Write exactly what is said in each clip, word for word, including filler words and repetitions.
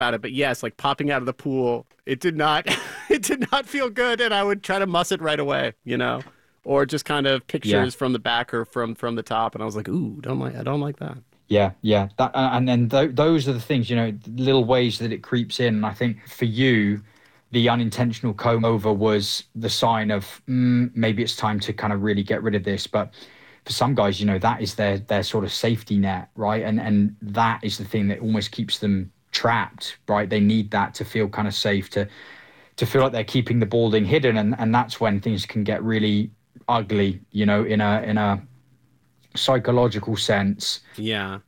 about it, but yes, like popping out of the pool, it did not, it did not feel good, and I would try to muss it right away, you know, or just kind of pictures yeah. from the back or from from the top, and I was like, ooh, don't like, I don't like that. Yeah, yeah, that, uh, and then th- those are the things, you know, little ways that it creeps in. And I think for you, the unintentional comb over was the sign of mm, maybe it's time to kind of really get rid of this, but. For some guys, you know, that is their their sort of safety net, right? And and that is the thing that almost keeps them trapped, right? They need that to feel kind of safe, to to feel like they're keeping the balding hidden, and and that's when things can get really ugly, you know, in a in a psychological sense. Yeah.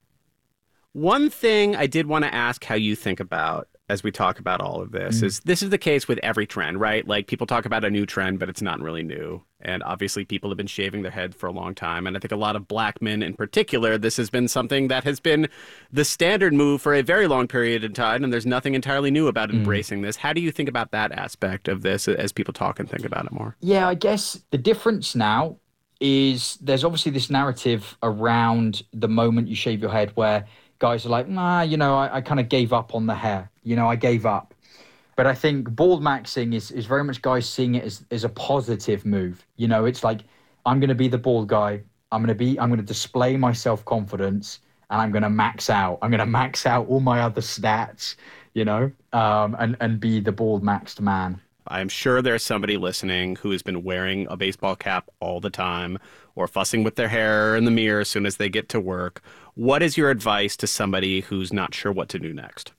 One thing I did want to ask how you think about as we talk about all of this mm. is this is the case with every trend, right? Like people talk about a new trend, but it's not really new. And obviously people have been shaving their head for a long time. And I think a lot of black men in particular, this has been something that has been the standard move for a very long period of time. And there's nothing entirely new about mm. embracing this. How do you think about that aspect of this as people talk and think about it more? Yeah, I guess the difference now is there's obviously this narrative around the moment you shave your head where guys are like, nah, you know, I, I kind of gave up on the hair. You know, I gave up. But I think bald maxing is, is very much guys seeing it as, as a positive move. You know, it's like, I'm going to be the bald guy. I'm going to be, I'm going to display my self-confidence and I'm going to max out. I'm going to max out all my other stats, you know, um, and, and be the bald maxed man. I'm sure there's somebody listening who has been wearing a baseball cap all the time or fussing with their hair in the mirror as soon as they get to work. What is your advice to somebody who's not sure what to do next?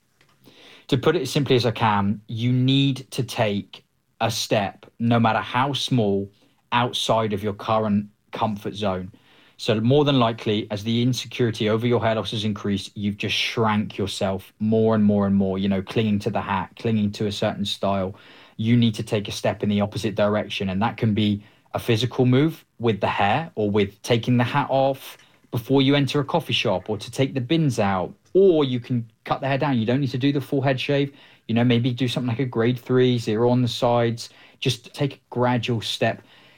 To put it as simply as I can, you need to take a step, no matter how small, outside of your current comfort zone. So more than likely, as the insecurity over your hair loss has increased, you've just shrank yourself more and more and more, you know, clinging to the hat, clinging to a certain style. You need to take a step in the opposite direction. And that can be a physical move with the hair or with taking the hat off before you enter a coffee shop or to take the bins out. Or you can cut the hair down. You don't need to do the full head shave. You know, maybe do something like a grade three, zero on the sides. Just take a gradual step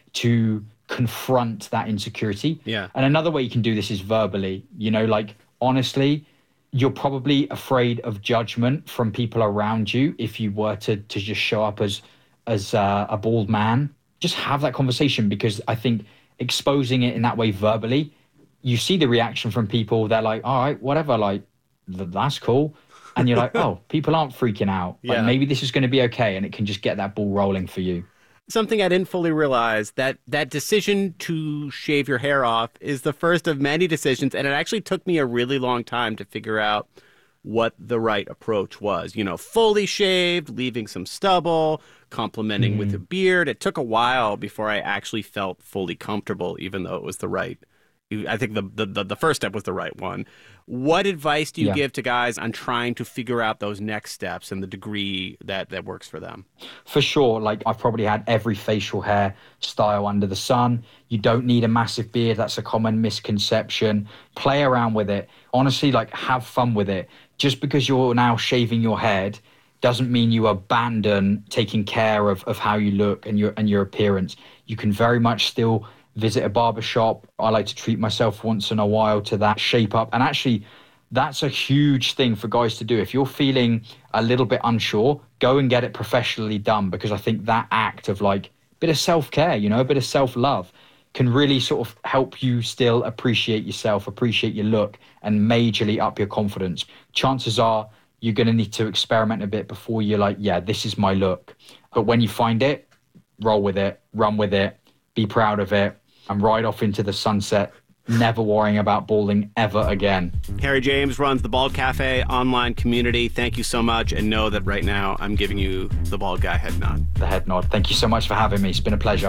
to confront that insecurity. Yeah. And another way you can do this is verbally. You know, like, honestly, you're probably afraid of judgment from people around you if you were to to just show up as as uh, a bald man. Just have that conversation, because I think exposing it in that way verbally, you see the reaction from people. They're like, all right, whatever, like, that's cool. And you're like, oh, people aren't freaking out. Like, yeah. Maybe this is going to be okay. And it can just get that ball rolling for you. Something I didn't fully realize, that that decision to shave your hair off is the first of many decisions. And it actually took me a really long time to figure out what the right approach was. You know, fully shaved, leaving some stubble, complementing mm. with a beard. It took a while before I actually felt fully comfortable, even though it was the right I think the, the the first step was the right one. What advice do you yeah. give to guys on trying to figure out those next steps and the degree that, that works for them? For sure. Like, I've probably had every facial hair style under the sun. You don't need a massive beard. That's a common misconception. Play around with it. Honestly, like, have fun with it. Just because you're now shaving your head doesn't mean you abandon taking care of, of how you look and your and your appearance. You can very much still visit a barbershop. I like to treat myself once in a while to that shape up. And actually, that's a huge thing for guys to do. If you're feeling a little bit unsure, go and get it professionally done, because I think that act of, like, a bit of self-care, you know, a bit of self-love can really sort of help you still appreciate yourself, appreciate your look, and majorly up your confidence. Chances are you're going to need to experiment a bit before you're like, yeah, this is my look. But when you find it, roll with it, run with it, be proud of it, and ride off into the sunset, never worrying about balding ever again. Harry James runs the Bald Cafe online community. Thank you so much, and know that right now I'm giving you the bald guy head nod. The head nod. Thank you so much for having me. It's been a pleasure.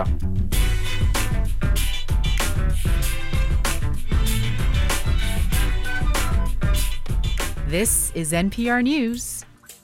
This is N P R News.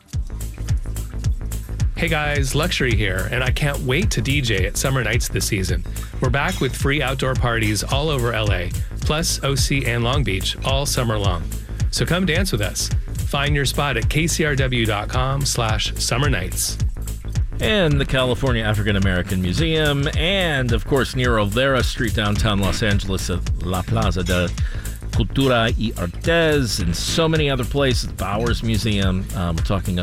Hey guys, Luxury here, and I can't wait to D J at Summer Nights this season. We're back with free outdoor parties all over L A, plus O C and Long Beach all summer long. So come dance with us. Find your spot at kcrw.com slash summer nights. And the California African American Museum, and of course near Olvera Street, downtown Los Angeles at La Plaza de Cultura y Artes, and so many other places. Bowers Museum. Um, we're talking